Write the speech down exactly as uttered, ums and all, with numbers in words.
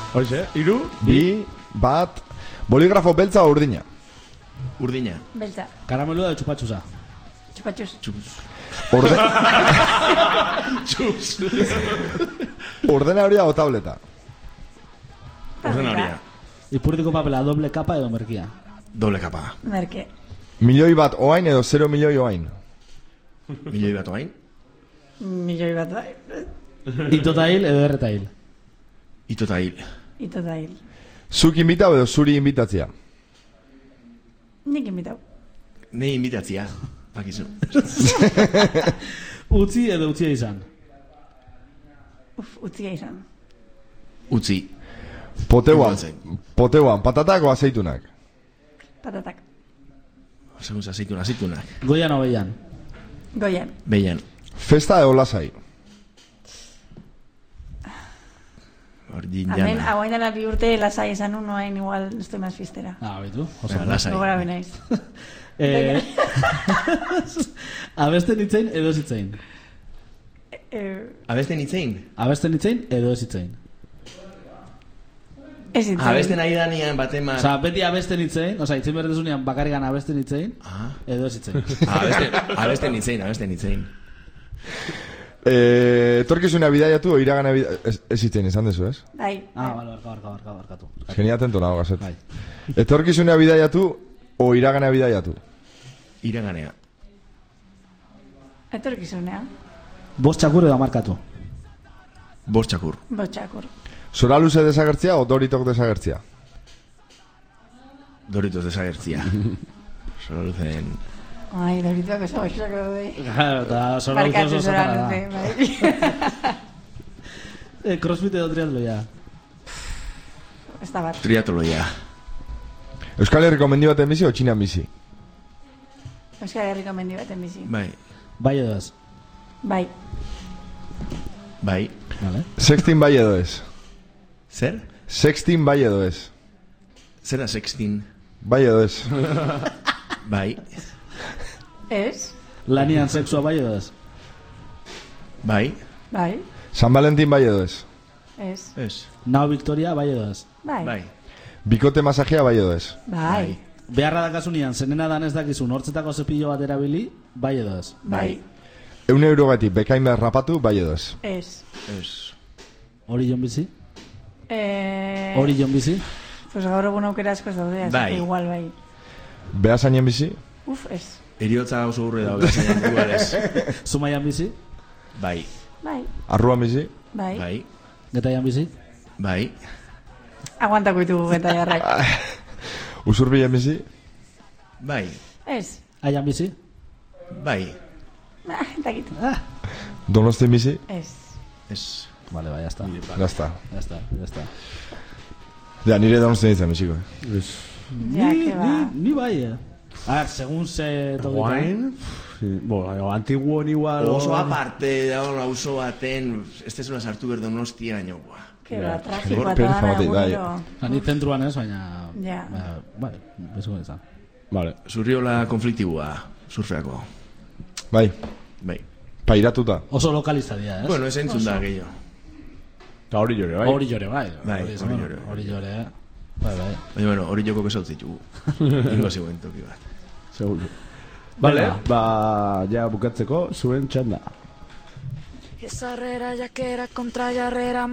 Hoxe, iru? Bi, bat, boligrafo beltza o urdina? Urdina. Beltza. Karamelu da txupatxusa? Txupatxus. Txupuz. Orde... Txuz. Ordenadoria o tableta? Ordenadoria. Ipurdiko papela doble kapa edo merkia? Doble kapa. Merke. Milioi bat oain edo zero milioi oain? Milioi bat oain? Milioi bat bai. Itota hil edo erreta hil? Itota hil. Itota hil. Zuk inbitau edo zuri inbitatzia? Nik inbitau. Nei inbitatzia. Bakizu. Utzi edo utzia izan? Uf, utzia izan. Utzi. Poteuan, poteuan, patatak o azeitunak? Patatak. Segun azeitun, azeitunak. Goian o beian? Goian. Beian. Festa edo lasai? Ordin Hemen, jana. hauain dela bi urte lasai esan un, noain igual estoy más fiestera. Ah, betu. Venga, lasai. Gogora benaiz. Eh, abesten itzein edo ez itzein? Eh, Abesten itzein? Abesten itzein edo ez itzein? Ez itzein. Abesten ari danian batema... Osa, beti abesten itzein, osa, itzein berdezunean bakarrikan abesten itzein, Ah. edo ez itzein. Abesten, abesten itzein, abesten itzein. Eh, etorkizuna bidaiatu o iragana bidaiatu? Ez, ez itzen izan dezu, ez? Bai. Ah, bale, barka, barka, barka, barkatu. Genia atento nago, gazet. Bai. Etorkizuna bidaiatu o iragana bidaiatu? Iraganea. Etorkizunea. Bost txakur edo markatu? Bost txakur. Botxakur. Zora luze desagertzia o doritok desagertzia? Doritos desagertzia. Solo luzen... Ai, dorituak oso oxak daude. Claro, eta zora luze Barkatu oso zora zatarra luze, da. bai. Eh, crossfit edo triatloia? Ez da bat. Triatoloia. Euskal Herriko mendi baten bizi o Txinan bizi? Euskal Herriko mendi baten bizi. Bai. Bai edo ez? Bai. Bai. Vale. Sextin bai edo ez? Zer? Sextin bai edo ez? Zera sextin? Bai edo ez? Bai. Ez? Lanian sexua bai edo ez? Bai. Bai. San Valentin bai edo ez? Ez? Ez. Nao Victoria bai edo ez? Bai. Bai. Bikote masajea bai edo ez? Bai. Beharra dakasunean, zenena dan ez dakizun, hortzetako zepillo bat erabili, bai edo ez? Bai. Eun eurogatik bekaime rapatu bai edo ez? Ez. Ez. Hori jon bizi? Eh... Hori jon bizi? Pues gaur egun aukera askoz daude, así Bai. que igual bai. Behasainen bizi? Uf, ez. Eriotza oso urre daude zainan gugarez. Zumaian bizi? Bai. Bai. Arruan bizi? Bai. Bai. Getaian bizi? Bai. Aguantako ditugu eta jarrak. Usurbilen bizi? Bai. Ez. Aian bizi? Bai. Ah, takit. Donostin bizi? Ez. Ez. Vale, bai, ya está. Ya está. Ya está, ya está. Ja, nire donostin izan biziko, eh? Ja, Ni, que va. ni, ni bai, eh? A ver, según se tokita. Guain, bueno, antiguo igual... Oso aparte dago auzo baten, este zona sartu berdo nostia baino, buah. Que va, Hor trafikoa eta pereza dana batek, bai. egunero. Ni zentruan ez, baina... Ja. Baina, bai, bezuko izan. Vale. Zurriola konfliktibua, surfeako. Bai, Bai. pairatuta. Oso lokalista dira, ez? Bueno, ez entzun da gehiago. Eta hori jore, bai? Hori jore, bai. Bai, Hori hori esan, jore. Hori jore, eh? Bai, bai. Baina, bueno, hori joko kesaut zitugu. Ingo zegoen toki bat. Seguro. Vale, Venga. ba, ja bukatzeko zuen txanda. Esa herrera ya que era contra Jarrera.